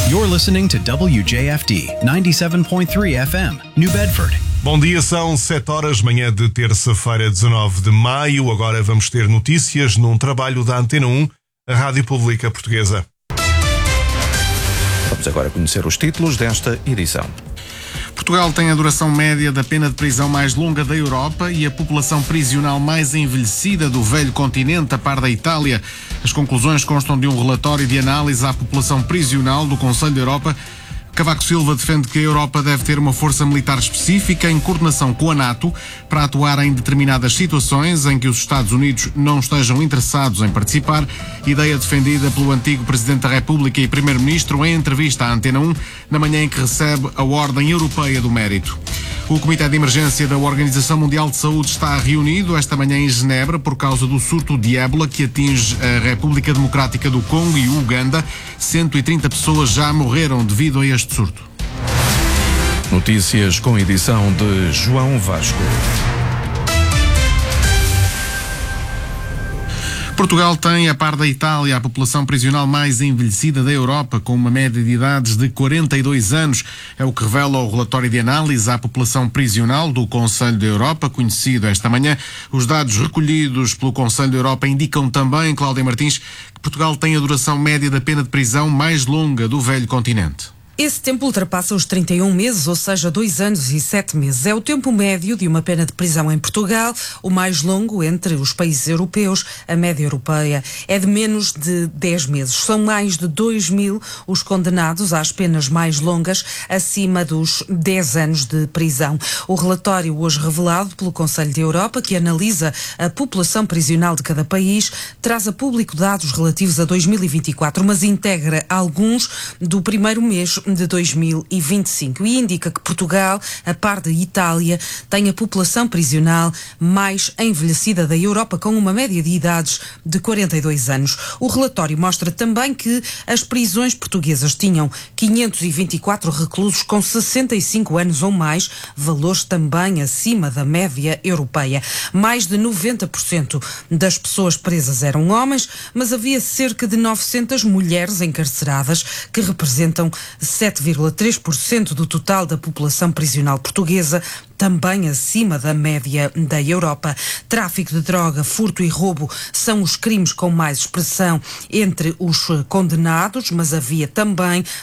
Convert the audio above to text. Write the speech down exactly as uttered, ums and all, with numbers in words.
You're listening to W J F D ninety-seven point three F M, New Bedford. Bom dia, são sete horas, manhã de terça-feira, dezanove de maio. Agora vamos ter notícias num trabalho da Antena um, a Rádio Pública Portuguesa. Vamos agora conhecer os títulos desta edição. Portugal tem a duração média da pena de prisão mais longa da Europa e a população prisional mais envelhecida do velho continente, a par da Itália. As conclusões constam de um relatório de análise à população prisional do Conselho da Europa. Cavaco Silva defende que a Europa deve ter uma força militar específica em coordenação com a NATO para atuar em determinadas situações em que os Estados Unidos não estejam interessados em participar. Ideia defendida pelo antigo Presidente da República e Primeiro-Ministro em entrevista à Antena um, na manhã em que recebe a Ordem Europeia do Mérito. O Comitê de Emergência da Organização Mundial de Saúde está reunido esta manhã em Genebra por causa do surto de ébola que atinge a República Democrática do Congo e o Uganda. cento e trinta pessoas já morreram devido a este surto. Notícias com edição de João Vasco. Portugal tem, a par da Itália, a população prisional mais envelhecida da Europa, com uma média de idades de quarenta e dois anos. É o que revela o relatório de análise à população prisional do Conselho da Europa, conhecido esta manhã. Os dados recolhidos pelo Conselho da Europa indicam também, Cláudia Martins, que Portugal tem a duração média da pena de prisão mais longa do velho continente. Esse tempo ultrapassa os trinta e um meses, ou seja, dois anos e sete meses. É o tempo médio de uma pena de prisão em Portugal, o mais longo entre os países europeus. A média europeia é de menos de dez meses. São mais de dois mil os condenados às penas mais longas, acima dos dez anos de prisão. O relatório hoje revelado pelo Conselho da Europa, que analisa a população prisional de cada país, traz a público dados relativos a dois mil e vinte e quatro, mas integra alguns do primeiro mês de dois mil e vinte e cinco e indica que Portugal, a par da Itália, tem a população prisional mais envelhecida da Europa, com uma média de idades de quarenta e dois anos. O relatório mostra também que as prisões portuguesas tinham quinhentos e vinte e quatro reclusos com sessenta e cinco anos ou mais, valores também acima da média europeia. Mais de noventa por cento das pessoas presas eram homens, mas havia cerca de novecentas mulheres encarceradas, que representam sete vírgula três por cento do total da população prisional portuguesa, também acima da média da Europa. Tráfico de droga, furto e roubo são os crimes com mais expressão entre os condenados, mas havia também